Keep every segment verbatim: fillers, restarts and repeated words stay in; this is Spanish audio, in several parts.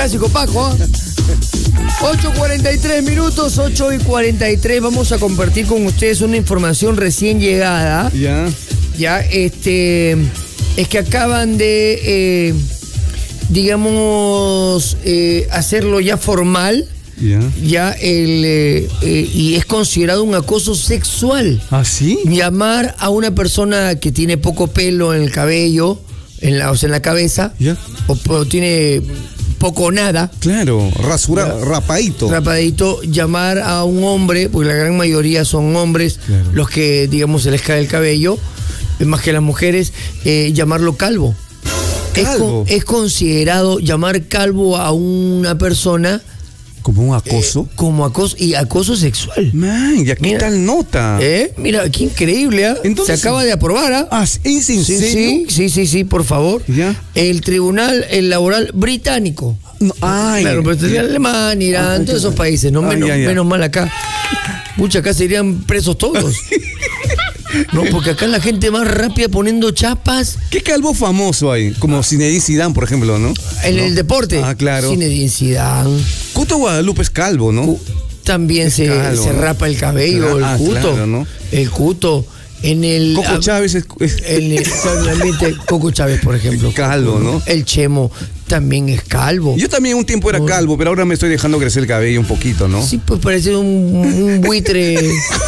clásico, Paco. ¿eh? ocho cuarenta y tres minutos, ocho y cuarenta y tres. Vamos a compartir con ustedes una información recién llegada. Ya. Ya, este. Es que acaban de, eh, digamos, eh, hacerlo ya formal. Ya. Ya, el. Eh, eh, y es considerado un acoso sexual. ¿Ah, sí? Llamar a una persona que tiene poco pelo en el cabello, en la, o sea, en la cabeza, Ya. o, o tiene poco o nada. Claro, rasura, rapadito. Rapadito, llamar a un hombre, porque la gran mayoría son hombres, Claro. los que, digamos, se les cae el cabello, más que las mujeres, eh, llamarlo calvo. Es, Calvo. con- es considerado llamar calvo a una persona Como un acoso. eh, como acoso y acoso sexual. Man, ya qué Mira. tal nota. ¿Eh? Mira, qué increíble, ¿ah? Entonces- Se acaba de aprobar, ¿ah? Ah, ¿es en Sí, serio? sí, sí, sí, sí, por favor. Ya. El Tribunal el Laboral Británico. No, ay. Claro, pero sería Alemania, Irán, Ah, todos esos países, no ah, menos, ya, ya. menos mal acá. Mucha acá serían presos todos. No, porque acá la gente más rápida poniendo chapas ¿Qué calvo famoso hay? Como Zinedine Zidane, por ejemplo, ¿no? en ¿No? el deporte. Ah, claro. Zinedine Zidane. Cuto Guadalupe es calvo, ¿no? Cu- También se, calvo, se ¿no? rapa el cabello, Claro, el ah, cuto. claro, ¿no? El cuto. En el. Coco ah, Chávez es, es- En el, en el ambiente, Coco Chávez, por ejemplo. Calvo, ¿no? El Chemo también es calvo. Yo también un tiempo era No. calvo, pero ahora me estoy dejando crecer el cabello un poquito, ¿no? Sí, pues parece un, un buitre.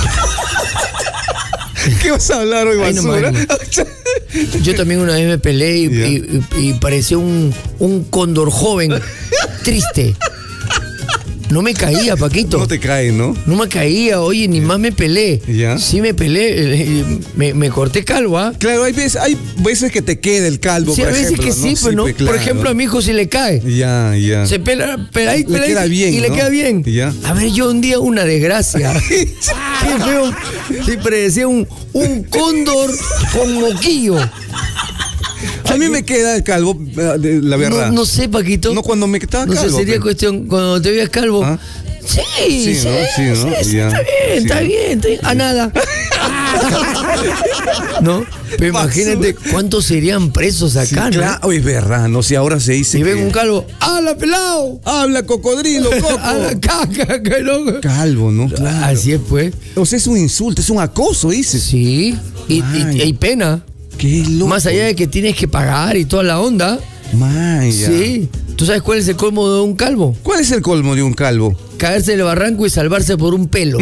¿Qué vas a hablar hoy, Ay, no, basura? mano. Yo también una vez me peleé y, Ya. y- y- y parecía un, un cóndor joven, triste. No me caía, Paquito. No te cae, ¿no? No me caía, oye, ni más me peleé. Ya. Sí me peleé, eh, me, me corté calvo, ¿ah? Claro, hay veces, hay veces que te queda el calvo, Sí, por a veces ejemplo, que sí, pues no. pues, Por claro. ejemplo, a mi hijo sí le cae. Ya, ya. Se pela, pela ahí, Le pela ahí, queda bien, y le ¿no? queda bien. Ya. A ver, yo un día una desgracia. Qué feo. Sí, parecía un, un cóndor con moquillo. A mí me queda el calvo, eh, de- la verdad. No, no sé, Paquito. No, cuando me estaba No calvo. sé, sería pero- cuestión, cuando te veas calvo. ¿Ah? Sí, sí, Sí, ¿no? Sí, ¿no? sí, sí, Ya. está bien, Sí. está bien, está bien. A nada. ¿No? Pero imagínate cuántos serían presos Sí, acá, ¿no? claro. Oye, es verdad, no sé, ahora se dice Si ven que- un calvo, ¡habla, pelado! Habla cocodrilo, coco. ¡Habla, caca, que loco! Calvo, ¿no? Claro. Así es, pues. O sea, es un insulto, es un acoso, dices. Sí. Y, Ay. y- y hay pena. Qué loco. Más allá de que tienes que pagar y toda la onda. Maya. Sí. ¿Tú sabes cuál es el colmo de un calvo? ¿Cuál es el colmo de un calvo? Caerse del barranco y salvarse por un pelo.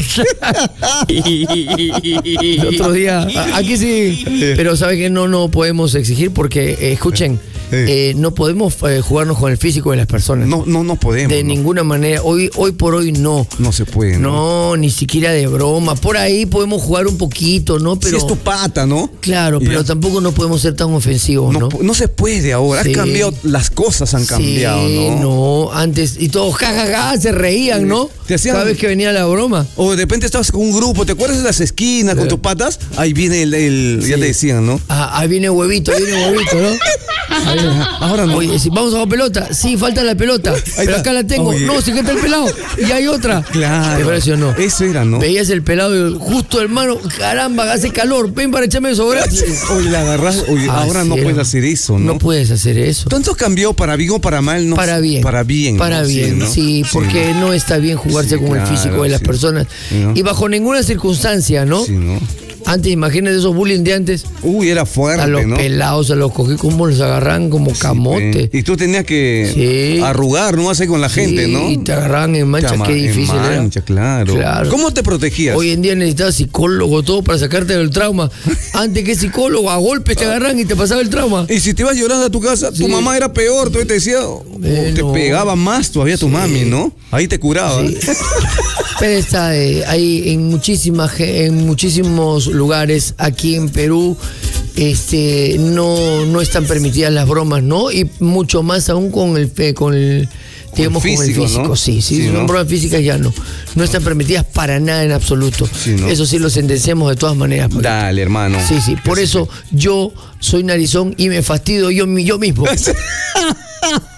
El otro día, a- aquí sí, pero ¿sabes que no, no podemos exigir? Porque, eh, escuchen, eh, no podemos eh, jugarnos con el físico de las personas. No, no, no podemos. De no. ninguna manera. Hoy, hoy por hoy no. No se puede, ¿no? No, ni siquiera de broma. Por ahí podemos jugar un poquito, ¿no? Pero Si es tu pata, ¿no? claro, pero Ya. tampoco no podemos ser tan ofensivos, No, ¿no? pu- no se puede ahora. Sí. Ha cambiado, las cosas han cambiado, Sí, ¿no? no, antes, y todos jajaja, se reían, ¿no? Te hacían- Cada vez que venía la broma. O de repente estabas con un grupo, ¿te acuerdas de las esquinas con Claro. tus patas? Ahí viene el, el- ya Sí. te decían, ¿no? Ah, ahí viene huevito, ahí viene huevito, ¿no? Ahí viene. Ahora no. Oye, si vamos a jugar pelota, sí, falta la pelota, pero está. acá la tengo. Oye. No, si que está el pelado, y hay otra. Claro. ¿Te parece o no? Eso era, ¿no? Veías el pelado y justo, hermano, caramba, hace calor, ven para echarme eso, gracias. Oye, la agarras, oye, Ah, ahora sí, no era. puedes hacer eso, ¿no? No puedes hacer eso. Tanto cambió para bien o para mal, ¿no? Para bien. Para bien. Para ¿no? bien, ¿no? sí, porque no está bien jugarse Sí, con claro, el físico de las sí. personas. Sí, ¿no? Y bajo ninguna circunstancia, ¿no? Sí, ¿no? Antes, imagínate esos bullying de antes. Uy, era fuerte, A los ¿no? pelados, a los cogí, cómo los agarran como camote. Eh, Y tú tenías que Sí. arrugar, ¿no? Así con la gente, Sí, ¿no? y te agarraban en mancha, Chama- qué difícil en era. mancha, claro. Claro. ¿Cómo te protegías? Hoy en día necesitas psicólogo, todo para sacarte del trauma. Antes que psicólogo, a golpes te agarran y te pasaba el trauma. Y si te ibas llorando a tu casa, Sí. tu mamá era peor, todavía te decía, o Eh, te no. pegaba más todavía tu mami, ¿no? Ahí te curaba. Sí. Pero está eh, hay en muchísimas ge- en muchísimos lugares aquí en Perú este no no están permitidas las bromas, ¿no? Y mucho más aún con el fe- con el digamos con el físico, físico, ¿no? sí, sí, Sí, son ¿no? bromas físicas ya no. No están permitidas para nada en absoluto. Sí, ¿no? Eso sí lo sentenciamos de todas maneras. Paquito. Dale, hermano. Sí, sí, por eso yo soy narizón y me fastidio yo, mi- yo mismo.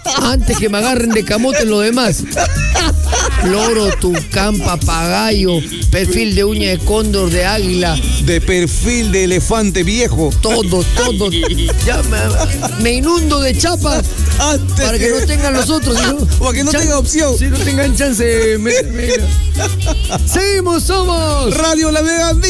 Antes que me agarren de camote lo demás. Loro, tucán, papagayo, perfil de uña de cóndor, de águila. De perfil de elefante viejo. Todo, todo. Ya me, me inundo de chapa. Antes para que, que no tengan los otros. ¿No? Para que no Chan- tengan opción. Si no tengan chance. Me, me, Seguimos, somos Radio La Mega.